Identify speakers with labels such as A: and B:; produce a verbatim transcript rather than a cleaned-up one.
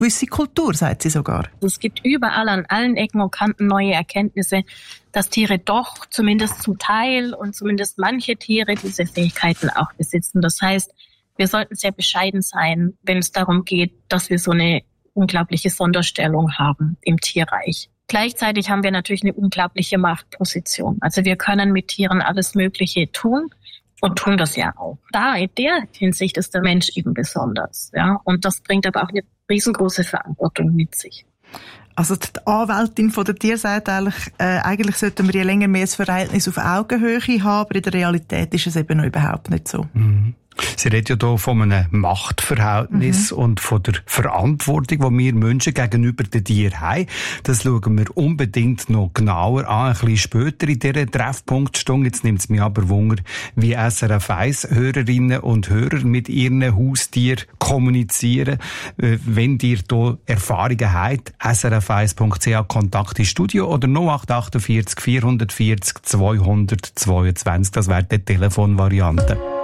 A: gewisse Kultur, sagt sie sogar.
B: Es gibt überall an allen Ecken und Kanten neue Erkenntnisse, dass Tiere doch zumindest zum Teil und zumindest manche Tiere diese Fähigkeiten auch besitzen. Das heißt, wir sollten sehr bescheiden sein, wenn es darum geht, dass wir so eine unglaubliche Sonderstellung haben im Tierreich. Gleichzeitig haben wir natürlich eine unglaubliche Machtposition. Also wir können mit Tieren alles Mögliche tun und tun das ja auch. Da in der Hinsicht ist der Mensch eben besonders, ja. Und das bringt aber auch eine riesengroße Verantwortung mit sich.
A: Also die Anwältin von der Tier sagt eigentlich, äh, eigentlich sollten wir je länger mehr das Verhältnis auf Augenhöhe haben, aber in der Realität ist es eben noch überhaupt nicht so.
C: Mhm. Sie redet ja hier von einem Machtverhältnis mhm. und von der Verantwortung, die wir Menschen gegenüber den Tieren haben. Das schauen wir unbedingt noch genauer an, ein bisschen später in dieser Treffpunktstunde. Jetzt nimmt es mich aber Wunder, wie S R F eins Hörerinnen und Hörer mit ihren Haustieren kommunizieren. Wenn ihr hier Erfahrungen habt, S R F eins Punkt C H, Kontakt ins Studio oder null acht acht vier vier vier vier zwei zwei zwei, das wäre die Telefonvariante.